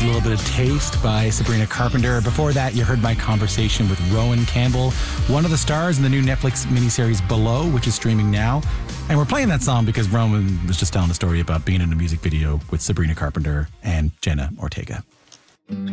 A little bit of Taste by Sabrina Carpenter. Before that, you heard my conversation with Rowan Campbell, one of the stars in the new Netflix miniseries Below, which is streaming now. And we're playing that song because Rowan was just telling a story about being in a music video with Sabrina Carpenter and Jenna Ortega.